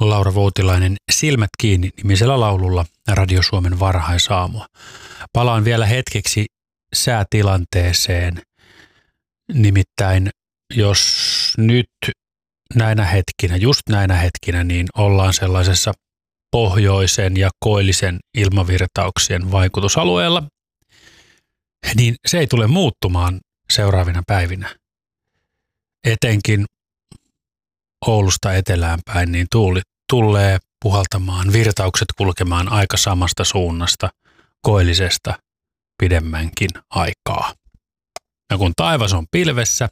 Laura Voutilainen Silmät kiinni -nimisellä laululla Radio Suomen varhaisaamua. Palaan vielä hetkeksi säätilanteeseen. Nimittäin jos nyt just näinä hetkinä, niin ollaan sellaisessa pohjoisen ja koillisen ilmavirtauksien vaikutusalueella, niin se ei tule muuttumaan seuraavina päivinä. Etenkin Oulusta etelään päin, niin tuuli tulee puhaltamaan, virtaukset kulkemaan aika samasta suunnasta, koillisesta pidemmänkin aikaa. Ja kun taivas on pilvessä,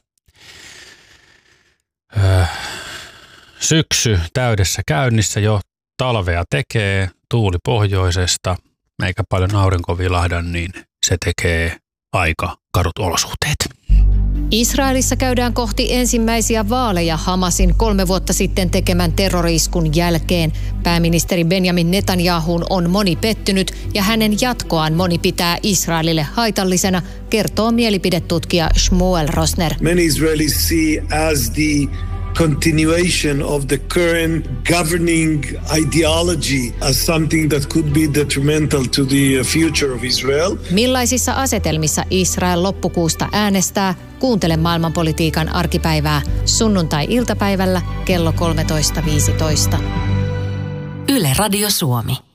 syksy täydessä käynnissä, jo talvea tekee, tuuli pohjoisesta, eikä paljon aurinko vilahda, niin se tekee aika karut olosuhteet. Israelissa käydään kohti ensimmäisiä vaaleja Hamasin 3 vuotta sitten tekemän terrori-iskun jälkeen. Pääministeri Benjamin Netanyahuun on moni pettynyt ja hänen jatkoaan moni pitää Israelille haitallisena, kertoo mielipidetutkija Shmuel Rosner. Many Israelis see as the continuation of the current governing ideology as something that could be detrimental to the future of Israel. Millaisissa asetelmissa Israel loppukuusta äänestää? Kuuntele maailmanpolitiikan arkipäivää sunnuntai-iltapäivällä kello 13.15. Yle Radio Suomi.